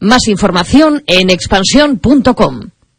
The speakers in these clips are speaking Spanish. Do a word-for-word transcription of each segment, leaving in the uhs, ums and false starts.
Más información en expansión punto com.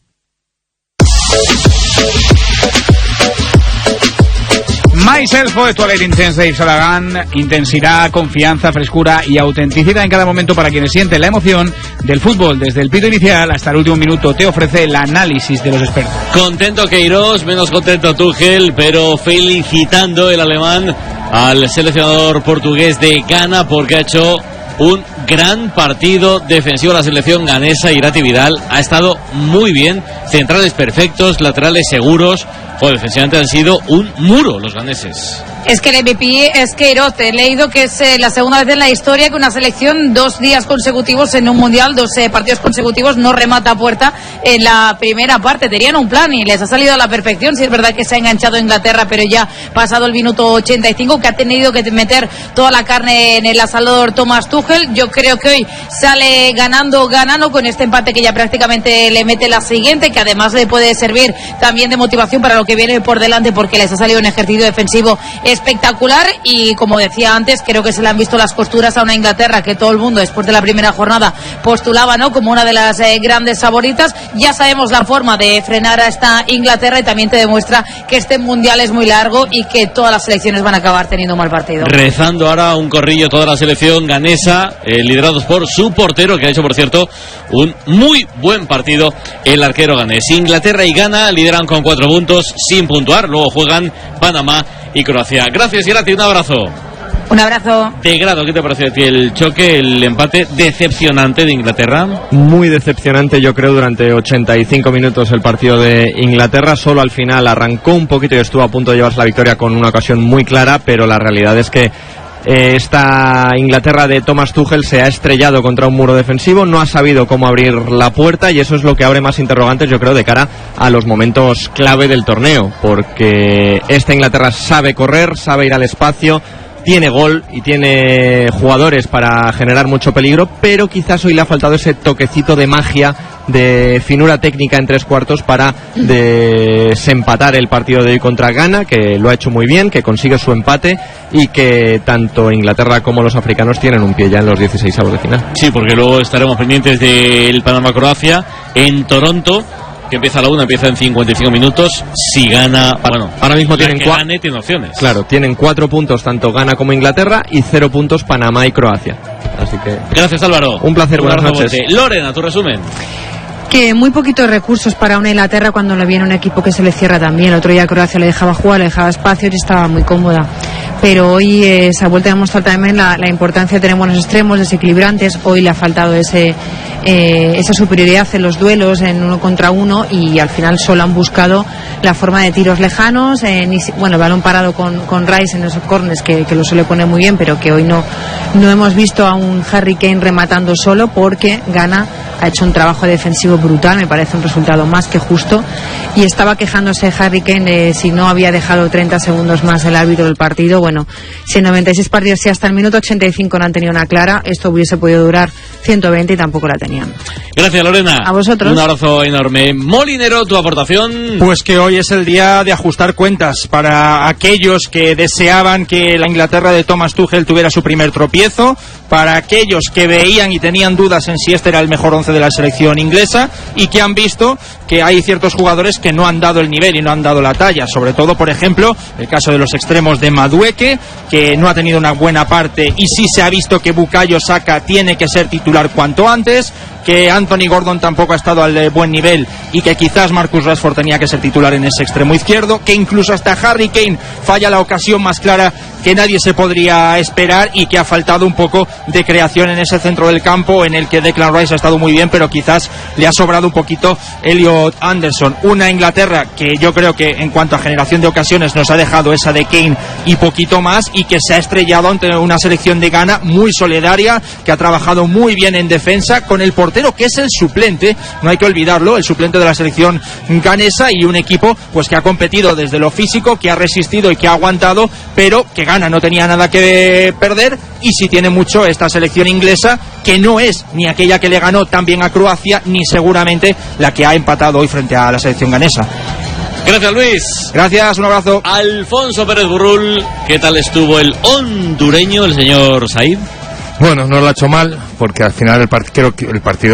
MySelf Toilet Intense de Yves Saint Laurent. Intensidad, confianza, frescura y autenticidad en cada momento para quienes sienten la emoción del fútbol. Desde el pito inicial hasta el último minuto te ofrece el análisis de los expertos. Contento Queiroz, menos contento Tuchel, pero felicitando el alemán al seleccionador portugués de Ghana porque ha hecho un gran partido defensivo. La selección ganesa. Irati Vidal ha estado muy bien, centrales perfectos, laterales seguros. Joder, defensivamente han sido un muro los ganeses. Es que el M V P es Queiroz. He leído que es eh, la segunda vez en la historia que una selección dos días consecutivos en un mundial, dos eh, partidos consecutivos, no remata a puerta en la primera parte. Tenían un plan y les ha salido a la perfección. Sí, es verdad que se ha enganchado Inglaterra, pero ya pasado el minuto ochenta y cinco, que ha tenido que meter toda la carne en el asador Thomas Tuchel. Yo creo que hoy sale ganando, ganando con este empate que ya prácticamente le mete la siguiente, que además le puede servir también de motivación para lo que viene por delante, porque les ha salido un ejercicio defensivo espectacular. Y como decía antes, creo que se le han visto las costuras a una Inglaterra que todo el mundo después de la primera jornada postulaba, ¿no?, como una de las eh, grandes favoritas. Ya sabemos la forma de frenar a esta Inglaterra y también te demuestra que este mundial es muy largo y que todas las selecciones van a acabar teniendo un mal partido. Rezando ahora un corrillo toda la selección ganesa, eh, liderados por su portero, que ha hecho, por cierto, un muy buen partido el arquero ganés. Inglaterra y Ghana lideran con cuatro puntos sin puntuar. Luego juegan Panamá y Croacia. Gracias, Irati, un abrazo. Un abrazo. De grado, ¿qué te pareció a ti el choque, el empate decepcionante de Inglaterra? Muy decepcionante, yo creo, durante ochenta y cinco minutos el partido de Inglaterra. Solo al final arrancó un poquito y estuvo a punto de llevarse la victoria con una ocasión muy clara, pero la realidad es que Eh, esta Inglaterra de Thomas Tuchel se ha estrellado contra un muro defensivo, no ha sabido cómo abrir la puerta, y eso es lo que abre más interrogantes, yo creo, de cara a los momentos clave del torneo, porque esta Inglaterra sabe correr, sabe ir al espacio, tiene gol y tiene jugadores para generar mucho peligro, pero quizás hoy le ha faltado ese toquecito de magia, de finura técnica en tres cuartos para desempatar el partido de hoy contra Ghana, que lo ha hecho muy bien, que consigue su empate y que tanto Inglaterra como los africanos tienen un pie ya en los dieciseisavos de final. Sí, porque luego estaremos pendientes del Panamá-Croacia en Toronto, que empieza a la una, empieza en cincuenta y cinco minutos. Si gana, bueno, ahora mismo tienen que gane, tiene opciones. Claro, tienen cuatro puntos tanto Ghana como Inglaterra y cero puntos Panamá y Croacia. Así que gracias, Álvaro. Un placer, un buenas noches. Fuerte. Lorena, tu resumen. Que muy poquitos recursos para una Inglaterra cuando le viene un equipo que se le cierra también. El otro día Croacia le dejaba jugar, le dejaba espacio y estaba muy cómoda. Pero hoy eh, se ha vuelto a demostrar también la, la importancia de tener buenos extremos, desequilibrantes. Hoy le ha faltado ese eh, esa superioridad en los duelos, en uno contra uno, y al final solo han buscado la forma de tiros lejanos. Eh, ni, bueno, balón parado con, con Rice en esos corners, que, que lo suele poner muy bien, pero que hoy no, no hemos visto a un Harry Kane rematando solo, porque Ghana ha hecho un trabajo defensivo brutal. Me parece un resultado más que justo, y estaba quejándose Harry Kane de si no había dejado treinta segundos más el árbitro del partido. Bueno, si en noventa y seis partidos, si hasta el minuto ochenta y cinco no han tenido una clara, esto hubiese podido durar ciento veinte y tampoco la tenían. Gracias, Lorena. A vosotros. Un abrazo enorme. Molinero, tu aportación. Pues que hoy es el día de ajustar cuentas para aquellos que deseaban que la Inglaterra de Thomas Tuchel tuviera su primer tropiezo, para aquellos que veían y tenían dudas en si este era el mejor once de la selección inglesa, y que han visto que hay ciertos jugadores que no han dado el nivel y no han dado la talla, sobre todo, por ejemplo, el caso de los extremos de Madueke, que no ha tenido una buena parte, y sí se ha visto que Bukayo Saka tiene que ser titular cuanto antes, que Anthony Gordon tampoco ha estado al buen nivel y que quizás Marcus Rashford tenía que ser titular en ese extremo izquierdo, que incluso hasta Harry Kane falla la ocasión más clara que nadie se podría esperar, y que ha faltado un poco de creación en ese centro del campo, en el que Declan Rice ha estado muy bien, pero quizás le ha sobrado un poquito Elliot Anderson. Una Inglaterra que yo creo que en cuanto a generación de ocasiones nos ha dejado esa de Kane y poquito más, y que se ha estrellado ante una selección de Ghana muy solidaria, que ha trabajado muy bien en defensa, con el portero que es el suplente, no hay que olvidarlo, el suplente de la selección ganesa, y un equipo pues que ha competido desde lo físico, que ha resistido y que ha aguantado, pero que Ghana no tenía nada que perder, y sí tiene mucho esta selección inglesa, que no es ni aquella que le ganó tan bien a Croacia, ni seguramente la que ha empatado hoy frente a la selección ganesa. Gracias, Luis. Gracias, un abrazo. Alfonso Pérez Burrul, ¿qué tal estuvo el hondureño, el señor Said? Bueno, no lo ha hecho mal, porque al final el, part- creo que el partido